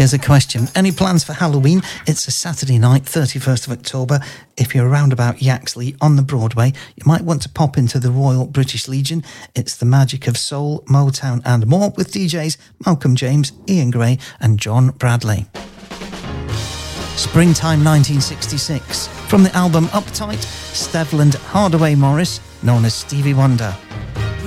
Here's a question. Any plans for Halloween? It's a Saturday night, 31st of October. If you're around about Yaxley on the Broadway, you might want to pop into the Royal British Legion. It's the magic of soul, Motown and more with DJs Malcolm James, Ian Gray and John Bradley. Springtime 1966. From the album Uptight, Stevland Hardaway Morris, known as Stevie Wonder.